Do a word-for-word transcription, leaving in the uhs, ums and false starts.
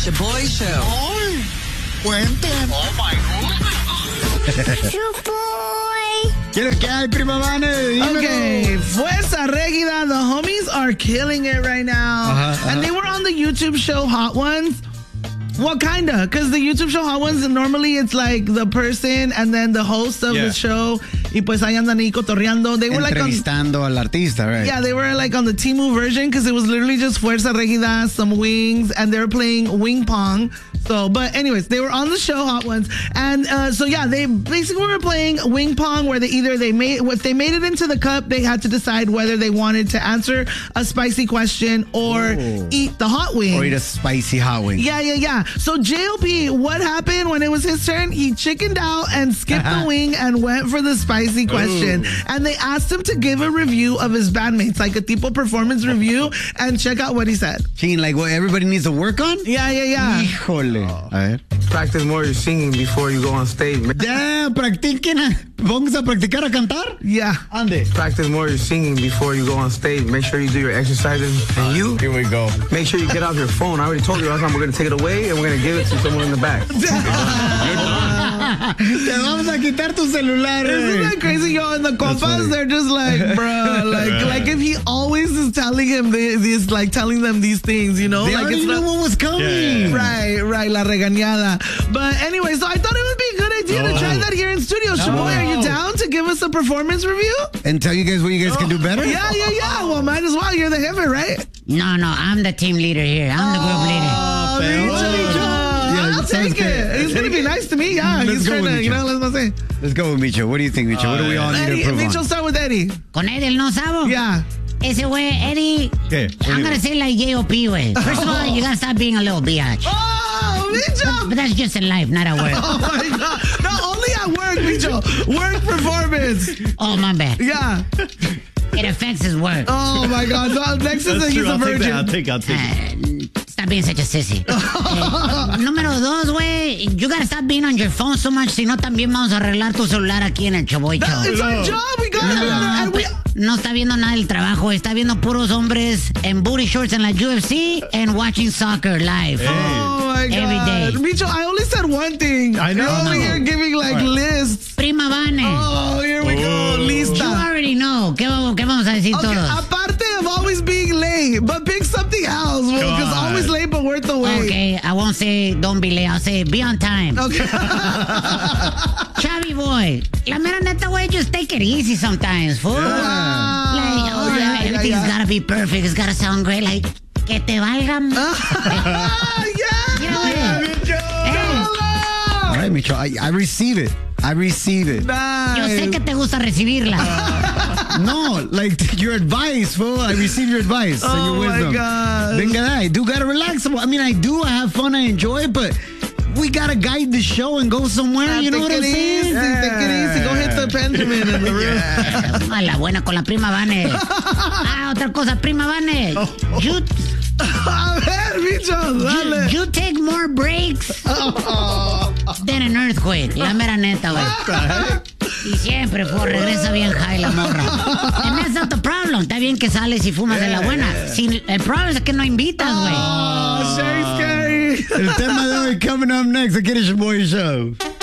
Shaboy Show. Ay, cuenten. Oh my God. Shaboy. ¿Qué que hay, prima Vane? Dímelo. Okay, Fuerza Regida, the homies are killing it right now. Uh-huh, uh-huh. And they were on the YouTube show Hot Ones. Well, kinda, because the YouTube show Hot Ones, normally it's like the person and then the host of Yeah. the show. Y pues ahí andan ahí cotorreando. They were like on, Entrevistando al artista, right? yeah, they were like on the Temu version because it was literally just Fuerza Regida, some wings, and they were playing wing pong. So, but anyways, they were on the show Hot Ones, and uh, so yeah, they basically were playing wing pong where they either they made if they made it into the cup, they had to decide whether they wanted to answer a spicy question or Ooh. eat the hot wing. Or eat a spicy hot wing. Yeah, yeah, yeah. So J O P, what happened when it was his turn? He chickened out and skipped the wing and went for the spicy question. Ooh. And they asked him to give a review of his bandmates, like a tipo performance review, and check out what he said. Gene, like what everybody needs to work on? Yeah, yeah, yeah. Híjole. A ver. Practice more your singing before you go on stage. Ya, practiquen. a- Vamos a practicar a cantar. Yeah. Ande. Practice more your singing before you go on stage. Make sure you do your exercises. And you, Here we go. make sure you get off your phone. I already told you last time we're going to take it away and we're going to give it to someone in the back. Te vamos a quitar tu celular. Isn't eh. that crazy, yo? And the funny. compas, they're just like, bro, like, like if he always is telling him this, this, like telling them these things, you know, They like already it's knew not. what was coming. Right, right, la regañada. But anyway, so I thought it would be a good idea to try that here in studio. Shaboy, are you down to give us a performance review? And tell you guys what you guys can do better? Yeah, yeah, yeah. Well, might as well. You're the jefe, right? No, no, I'm the team leader here. I'm the group leader. Oh, Micho. Yeah, I'll sounds take it. good. He's going to be nice to me. Yeah, Let's he's go trying with to, you Micho. know, let's not say. Let's go with Micho. What do you think, Micho? What do we all need Eddie, to improve Micho, on? start with Eddie. Con Eddie, el no sabo. Yeah. Ese güey, Eddie, ¿Qué? What do I'm you gonna mean? say like J O P, güey. First of all, you gotta stop being a little biatch. Oh, Micho. But that's just in life, not at work. Oh, my God. No, only at work, Micho. Work performance. Oh, my bad. Yeah. It affects his work. Oh, my God. No, next is that he's a virgin. I'll take, I'll take it. Uh, stop being such a sissy. Eh, número dos, güey, you gotta stop being on your phone so much, si no también vamos a arreglar tu celular aquí en el Chaboy Show. It's our job. We got it. And we... No está viendo nada del trabajo, está viendo puros hombres en booty shorts en la U F C and watching soccer live. Oh, my God. Every day. Micho, I only said one thing. I know. You're over here giving, like, lists. Prima Vane, Oh, here we go. you Lista. already know. ¿Qué, vamos- qué vamos a decir Okay, todos? aparte of always being late, but pick something else, because on. always late but worth the wait. Okay, I won't say don't be late, I'll say be on time. Okay. Chavi boy, la mera neta, güey, just take it easy sometimes, fool. Wow. Like, oh, Yeah, yeah, everything's yeah. gotta be perfect, it's gotta sound great, like, que te valgan. Ah, yeah. You know what? Hey, All right, Micho. I, I receive it. I receive it. Nice. yo sé que te gusta recibirla. No, like your advice, fool. I receive your advice and Oh, your my wisdom. God. Venga, I do gotta relax. I mean, I do. I have fun. I enjoy it, but we gotta guide the show and go somewhere. You know Take what I'm it easy, saying? take it easy. Go hit the Benjamin in the room. A la buena con la prima Vane. Ah, otra cosa, prima Vane. You, A ver, bicho, dale. you, you take more breaks than an earthquake. La mera neta, güey. Y siempre, fue regresa bien high la morra. And that's not the problem. Está bien que sales y fumas de la buena. Sin, el problema es que no invitas, güey. Oh, Sherry Scary. El tema de hoy coming up next. Aquí en el Shaboy Show.